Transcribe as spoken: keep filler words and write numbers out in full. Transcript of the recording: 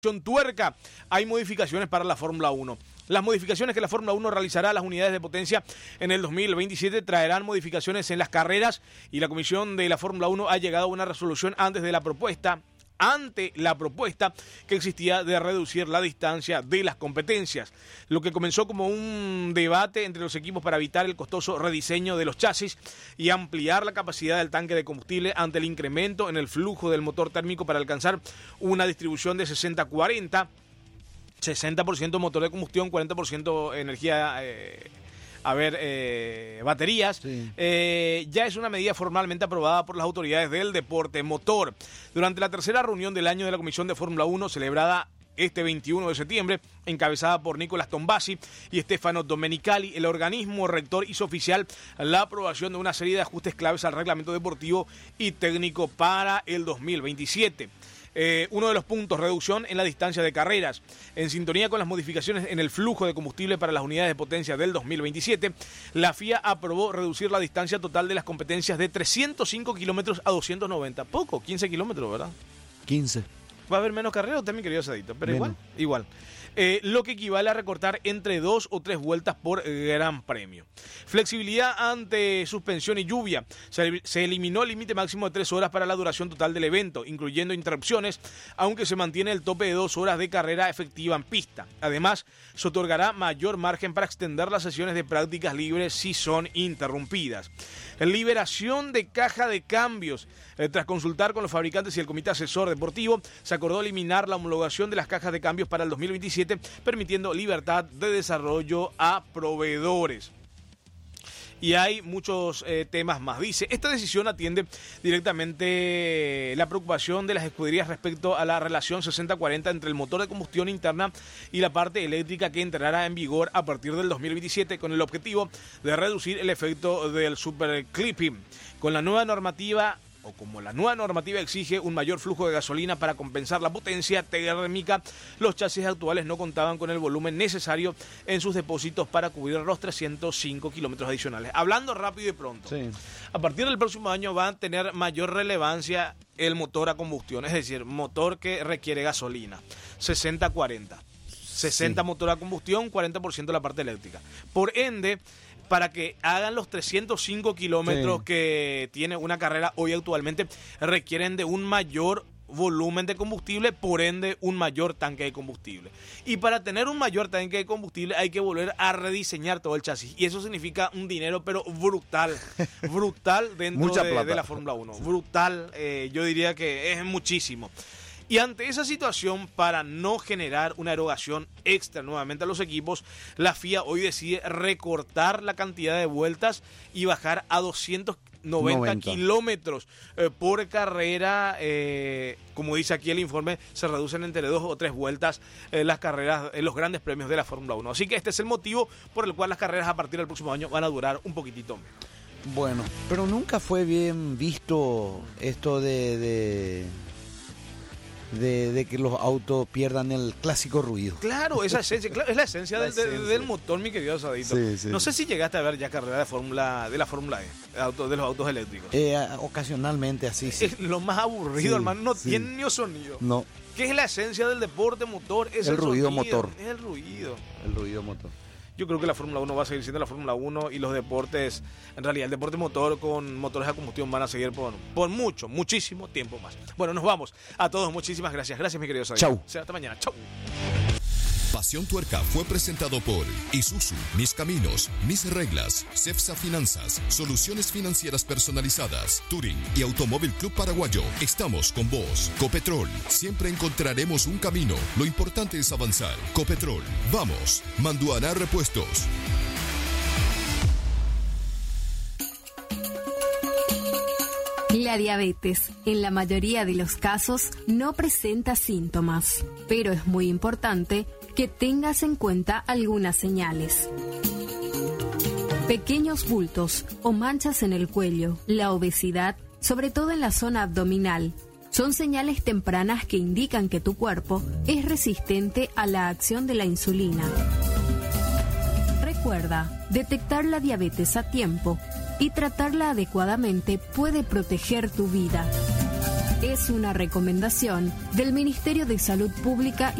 Tuerca, hay modificaciones para la Fórmula uno. Las modificaciones que la Fórmula uno realizará a las unidades de potencia en el dos mil veintisiete traerán modificaciones en las carreras y la comisión de la Fórmula uno ha llegado a una resolución antes de la propuesta, ante la propuesta que existía de reducir la distancia de las competencias, lo que comenzó como un debate entre los equipos para evitar el costoso rediseño de los chasis y ampliar la capacidad del tanque de combustible ante el incremento en el flujo del motor térmico para alcanzar una distribución de sesenta cuarenta, sesenta por ciento motor de combustión, cuarenta por ciento energía eh, a ver, eh, baterías, sí. eh, ya es una medida formalmente aprobada por las autoridades del deporte motor. Durante la tercera reunión del año de la Comisión de Fórmula uno, celebrada este veintiuno de septiembre, encabezada por Nicolás Tombasi y Stefano Domenicali, el organismo rector hizo oficial la aprobación de una serie de ajustes claves al reglamento deportivo y técnico para el dos mil veintisiete. Eh, uno de los puntos, reducción en la distancia de carreras. En sintonía con las modificaciones en el flujo de combustible para las unidades de potencia del dos mil veintisiete, la F I A aprobó reducir la distancia total de las competencias de trescientos cinco kilómetros a doscientos noventa. Poco, quince kilómetros, ¿verdad? quince. Va a haber menos carreras usted, mi querido Sadito, pero menos. igual, igual. Eh, lo que equivale a recortar entre dos o tres vueltas por gran premio. Flexibilidad ante suspensión y lluvia. Se, se eliminó el límite máximo de tres horas para la duración total del evento, incluyendo interrupciones, aunque se mantiene el tope de dos horas de carrera efectiva en pista. Además, se otorgará mayor margen para extender las sesiones de prácticas libres si son interrumpidas. Liberación de caja de cambios. Eh, tras consultar con los fabricantes y el comité asesor deportivo, se acordó eliminar la homologación de las cajas de cambios para el dos mil veintisiete, permitiendo libertad de desarrollo a proveedores. Y hay muchos eh, temas más. Dice, esta decisión atiende directamente la preocupación de las escuderías respecto a la relación sesenta cuarenta entre el motor de combustión interna y la parte eléctrica que entrará en vigor a partir del dos mil veintisiete con el objetivo de reducir el efecto del superclipping. Con la nueva normativa o como la nueva normativa exige un mayor flujo de gasolina para compensar la potencia térmica, los chasis actuales no contaban con el volumen necesario en sus depósitos para cubrir los trescientos cinco kilómetros adicionales. Hablando rápido y pronto, sí. A partir del próximo año va a tener mayor relevancia el motor a combustión, es decir, motor que requiere gasolina, sesenta cuarenta. sesenta sí. Motor a combustión, cuarenta por ciento la parte eléctrica. Por ende, para que hagan los trescientos cinco kilómetros sí. que tiene una carrera hoy actualmente, requieren de un mayor volumen de combustible, por ende un mayor tanque de combustible. Y para tener un mayor tanque de combustible hay que volver a rediseñar todo el chasis. Y eso significa un dinero, pero brutal, brutal dentro de, de la Fórmula uno. Sí. Brutal, eh, yo diría que es muchísimo. Y ante esa situación, para no generar una erogación extra nuevamente a los equipos, la F I A hoy decide recortar la cantidad de vueltas y bajar a doscientos noventa kilómetros eh, por carrera. Eh, como dice aquí el informe, se reducen entre dos o tres vueltas eh, las carreras en los grandes premios de la Fórmula uno. Así que este es el motivo por el cual las carreras a partir del próximo año van a durar un poquitito menos. Bueno, pero nunca fue bien visto esto de... de... De, de que los autos pierdan el clásico ruido. Claro, esa esencia, claro, es la esencia, la del, esencia. del motor, mi querido Sadito. Sí, sí. No sé si llegaste a ver ya carreras de Fórmula de la Fórmula E, de, auto, de los autos eléctricos. Eh, ocasionalmente así, sí. Es lo más aburrido, sí, hermano, no sí. tiene ni sonido. No. ¿Qué es la esencia del deporte motor? Es el, el ruido sonido, motor. Es el ruido. El ruido motor. Yo creo que la Fórmula uno va a seguir siendo la Fórmula uno y los deportes, en realidad el deporte motor con motores a combustión van a seguir por, por mucho, muchísimo tiempo más. Bueno, nos vamos. A todos, muchísimas gracias. Gracias, mi querido Sadito. Chau. O sea, hasta mañana. Chau. Pasión Tuerca fue presentado por Isuzu, Mis Caminos, Mis Reglas, Cepsa Finanzas, Soluciones Financieras Personalizadas, Touring y Automóvil Club Paraguayo. Estamos con vos. Copetrol, siempre encontraremos un camino. Lo importante es avanzar. Copetrol, vamos. Manduaná Repuestos. La diabetes, en la mayoría de los casos, no presenta síntomas, pero es muy importante que tengas en cuenta algunas señales. Pequeños bultos o manchas en el cuello, la obesidad, sobre todo en la zona abdominal, son señales tempranas que indican que tu cuerpo es resistente a la acción de la insulina. Recuerda, detectar la diabetes a tiempo y tratarla adecuadamente puede proteger tu vida. Es una recomendación del Ministerio de Salud Pública y